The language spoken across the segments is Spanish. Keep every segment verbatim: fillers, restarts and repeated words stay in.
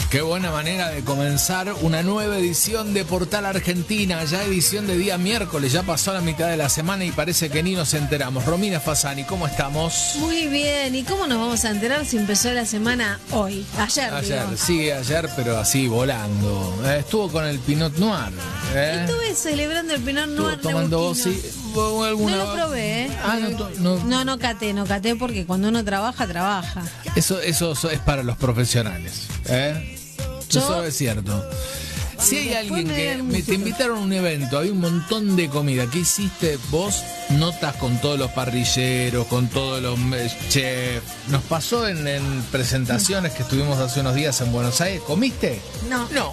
Qué buena manera de comenzar una nueva edición de Portal Argentina, ya edición de día miércoles, ya pasó la mitad de la semana y parece que ni nos enteramos. Romina Fasani, ¿cómo estamos? Muy bien, ¿y cómo nos vamos a enterar si empezó la semana hoy? Ayer, Ayer, digo. sí, ayer, pero así, volando. Eh, estuvo con el Pinot Noir. ¿eh? Estuve celebrando el Pinot Noir. Estuvo tomando, sí, alguna... No lo probé, ¿eh? Ah, no, to- no. No, no caté, no caté porque cuando uno trabaja, trabaja. Eso, eso es para los profesionales. ¿eh? Yo- Eso es cierto. Si hay Después alguien me que dieron me, te música. invitaron a un evento, hay un montón de comida. ¿Qué hiciste vos? Notas con todos los parrilleros, con todos los eh, chefs. Nos pasó en, en presentaciones que estuvimos hace unos días en Buenos Aires. ¿Comiste? No. No.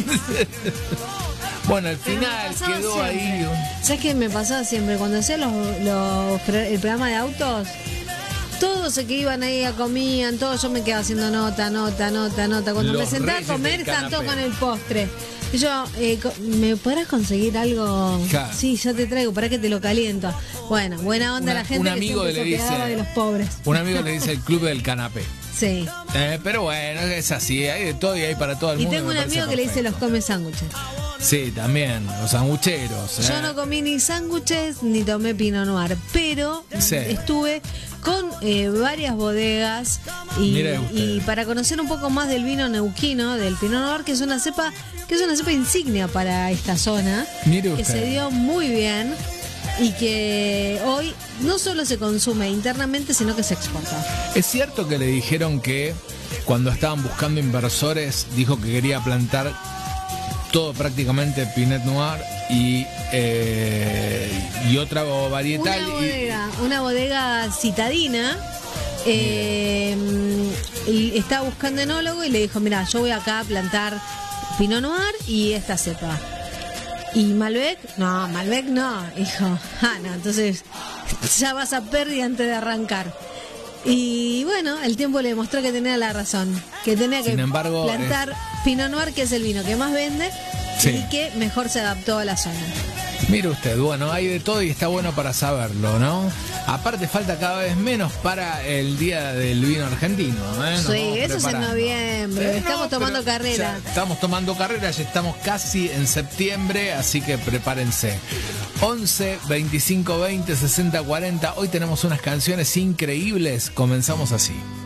Bueno, al Pero me final pasaba quedó siempre. ahí. un- ¿Sabes qué me pasaba siempre? Cuando hacía los, los- el programa de autos, todos se que iban ahí a comían, todos yo me quedaba haciendo nota, nota, nota, nota. Cuando Los me sentaba a reyes comer, del estaban todos canapé. con el postre. Y yo, eh, co- ¿me podrás conseguir algo? Claro. Sí, yo te traigo, para que te lo caliento. Bueno, buena onda Una- la gente un que amigo siempre le se quedaba dice- de los pobres. Un amigo le dice el club del canapé. Sí. Eh, pero bueno, es así, hay de todo y hay para todo el Y mundo. tengo me un parece amigo que le dice los perfecto. come sándwiches. Sí, también, los sangucheros. Yo ¿eh? no comí ni sándwiches ni tomé Pinot Noir, pero Sí. estuve con eh, varias bodegas y, Mire usted. y para conocer un poco más del vino neuquino, del Pinot Noir, que es una cepa que es una cepa insignia para esta zona, Mire que usted. se dio muy bien y que hoy no solo se consume internamente, sino que se exporta. Es cierto que le dijeron que cuando estaban buscando inversores, dijo que quería plantar todo prácticamente Pinot Noir y, eh, y otra varietal. Una y- bodega, una bodega citadina. eh, y estaba buscando enólogo y le dijo, mira, yo voy acá a plantar Pinot Noir y esta cepa. ¿Y Malbec? No, Malbec no, hijo. Ah, no, entonces ya vas a pérdida antes de arrancar. Y bueno, el tiempo le demostró que tenía la razón, que tenía que Sin embargo, plantar Pinot Noir, que es el vino que más vende Sí. y que mejor se adaptó a la zona. Mire usted, bueno, hay de todo y está bueno para saberlo, ¿no? Aparte falta cada vez menos para el Día del Vino Argentino, ¿eh? Nos Sí, vamos eso es en preparando. noviembre. Estamos tomando pero carrera. ya estamos tomando carrera, ya estamos casi en septiembre, así que prepárense. once, veinticinco, veinte, sesenta, cuarenta. Hoy tenemos unas canciones increíbles. Comenzamos así.